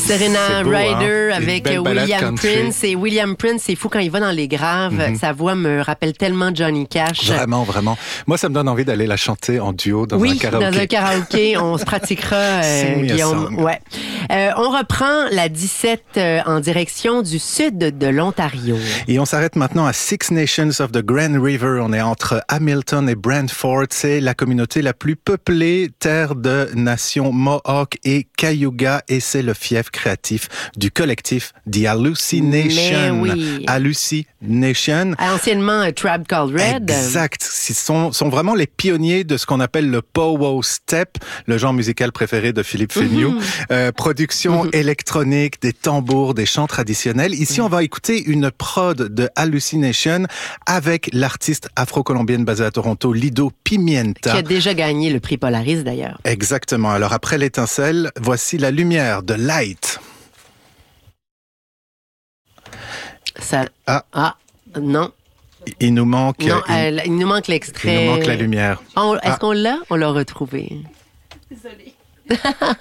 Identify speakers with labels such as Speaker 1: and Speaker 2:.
Speaker 1: Serena
Speaker 2: beau,
Speaker 1: Ryder
Speaker 2: hein?
Speaker 1: avec
Speaker 2: Une belle
Speaker 1: William
Speaker 2: balade country.
Speaker 1: Prince. Et William Prince, c'est fou quand il va dans les graves. Sa voix me rappelle tellement Johnny Cash.
Speaker 2: Vraiment, vraiment. Moi, ça me donne envie d'aller la chanter en duo dans un karaoké.
Speaker 1: Dans un karaoké. On se pratiquera,
Speaker 2: Sing me a
Speaker 1: Guillaume.
Speaker 2: song.
Speaker 1: Ouais. On reprend la 17 en direction du sud de l'Ontario.
Speaker 2: Et on s'arrête maintenant à Six Nations of the Grand River. On est entre Hamilton et Brantford. C'est la communauté la plus peuplée, terre de nations Mohawk et Cayuga. Et c'est le fief créatif du collectif The Hallucination.
Speaker 1: Mais oui.
Speaker 2: Hallucination.
Speaker 1: Anciennement Tribe Called Red.
Speaker 2: Exact. Ils sont vraiment les pionniers de ce qu'on appelle le pow-wow step, le genre musical préféré de Philippe Féniaux. Production électronique, des tambours, des chants traditionnels. Ici, on va écouter une prod de Hallucination avec l'artiste afro-colombienne basée à Toronto, Lido Pimienta.
Speaker 1: Qui a déjà gagné le prix Polaris, d'ailleurs.
Speaker 2: Exactement. Alors, après l'étincelle, voici la lumière de Light.
Speaker 1: Non.
Speaker 2: Il nous manque...
Speaker 1: Non, il nous manque l'extrait.
Speaker 2: Il nous manque la lumière.
Speaker 1: Est-ce qu'on l'a? On l'a retrouvé.
Speaker 3: Désolée.